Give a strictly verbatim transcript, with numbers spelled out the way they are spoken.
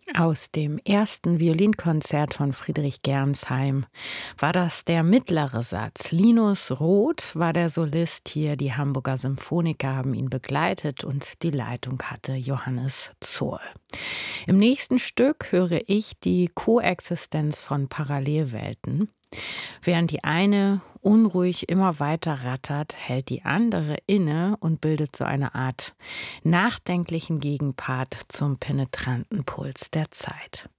Aus dem ersten Violinkonzert von Friedrich Gernsheim war das der mittlere Satz. Linus Roth war der Solist hier, die Hamburger Symphoniker haben ihn begleitet und die Leitung hatte Johannes Zohl. Im nächsten Stück höre ich die Koexistenz von Parallelwelten. Während die eine unruhig immer weiter rattert, hält die andere inne und bildet so eine Art nachdenklichen Gegenpart zum penetranten Puls der Zeit.